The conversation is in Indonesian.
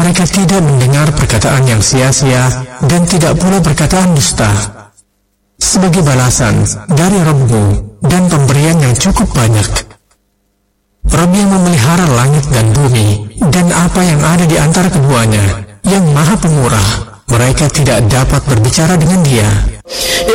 Mereka tidak mendengar perkataan yang sia-sia dan tidak pula perkataan dusta. Sebagai balasan dari Rabb-Mu dan pemberian yang cukup banyak, Rabb yang memelihara langit dan bumi dan apa yang ada di antara keduanya, yang Maha Pemurah, mereka tidak dapat berbicara dengan Dia.